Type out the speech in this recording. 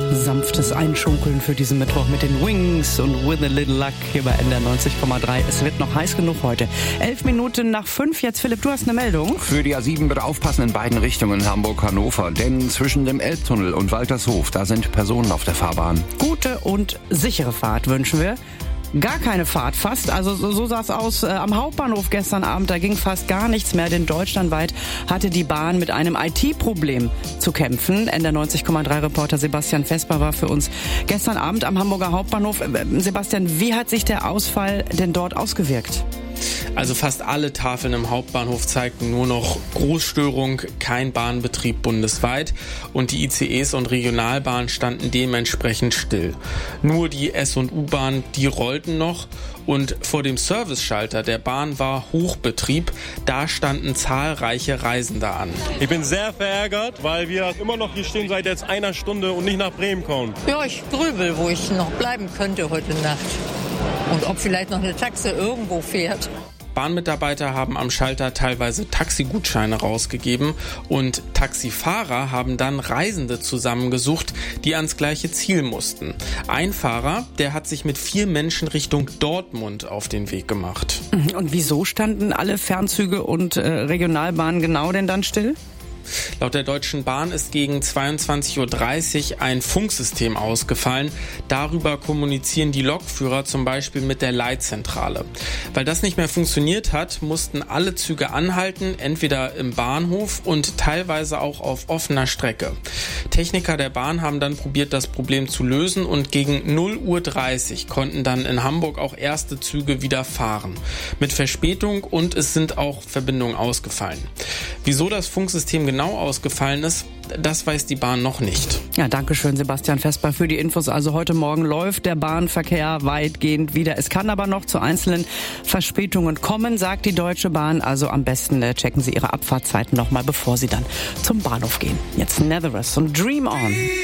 Sanftes Einschunkeln für diesen Mittwoch mit den Wings und With a Little Luck hier bei NDR 90,3. Es wird noch heiß genug heute. 11 Minuten nach 5. Jetzt, Philipp, du hast eine Meldung. Für die A7 bitte aufpassen in beiden Richtungen Hamburg-Hannover. Denn zwischen dem Elbtunnel und Waltershof, da sind Personen auf der Fahrbahn. Gute und sichere Fahrt wünschen wir. Gar keine Fahrt fast, also so sah es aus am Hauptbahnhof gestern Abend, da ging fast gar nichts mehr, denn deutschlandweit hatte die Bahn mit einem IT-Problem zu kämpfen. NDR 90,3 Reporter Sebastian Vesper war für uns gestern Abend am Hamburger Hauptbahnhof. Sebastian, wie hat sich der Ausfall denn dort ausgewirkt? Also fast alle Tafeln im Hauptbahnhof zeigten nur noch Großstörung, kein Bahnbetrieb bundesweit und die ICEs und Regionalbahnen standen dementsprechend still. Nur die S- und U-Bahn, die rollten noch und vor dem Serviceschalter der Bahn war Hochbetrieb, da standen zahlreiche Reisende an. Ich bin sehr verärgert, weil wir immer noch hier stehen seit jetzt einer Stunde und nicht nach Bremen kommen. Ja, ich grübel, wo ich noch bleiben könnte heute Nacht. Und ob vielleicht noch eine Taxe irgendwo fährt. Bahnmitarbeiter haben am Schalter teilweise Taxigutscheine rausgegeben und Taxifahrer haben dann Reisende zusammengesucht, die ans gleiche Ziel mussten. Ein Fahrer, der hat sich mit 4 Menschen Richtung Dortmund auf den Weg gemacht. Und wieso standen alle Fernzüge und Regionalbahnen genau denn dann still? Laut der Deutschen Bahn ist gegen 22.30 Uhr ein Funksystem ausgefallen. Darüber kommunizieren die Lokführer zum Beispiel mit der Leitzentrale. Weil das nicht mehr funktioniert hat, mussten alle Züge anhalten, entweder im Bahnhof und teilweise auch auf offener Strecke. Techniker der Bahn haben dann probiert, das Problem zu lösen und gegen 0:30 Uhr konnten dann in Hamburg auch erste Züge wieder fahren. Mit Verspätung und es sind auch Verbindungen ausgefallen. Wieso das Funksystem genau ausgefallen ist, das weiß die Bahn noch nicht. Ja, danke schön, Sebastian Vesper, für die Infos. Also heute Morgen läuft der Bahnverkehr weitgehend wieder. Es kann aber noch zu einzelnen Verspätungen kommen, sagt die Deutsche Bahn. Also am besten checken Sie Ihre Abfahrtzeiten nochmal, bevor Sie dann zum Bahnhof gehen. Jetzt Netherus und Dream On.